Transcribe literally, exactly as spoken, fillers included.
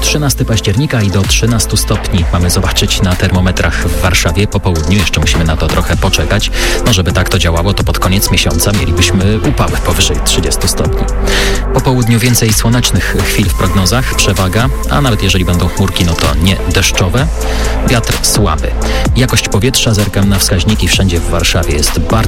trzynastego października i do trzynastu stopni mamy zobaczyć na termometrach w Warszawie. Po południu jeszcze musimy na to trochę poczekać. No żeby tak to działało, to pod koniec miesiąca mielibyśmy upały powyżej trzydziestu stopni. Po południu więcej słonecznych chwil w prognozach, przewaga, a nawet jeżeli będą chmurki, no to nie deszczowe. Wiatr słaby. Jakość powietrza, zerkam na wskaźniki, wszędzie w Warszawie jest bardzo